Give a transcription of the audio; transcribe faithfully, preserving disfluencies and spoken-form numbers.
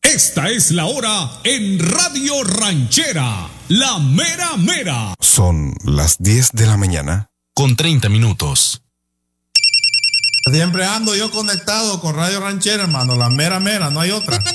Esta es la hora en Radio Ranchera, la mera mera. Son las diez de la mañana con treinta minutos. Siempre ando yo conectado con Radio Ranchera, hermano, la mera mera, no hay otra.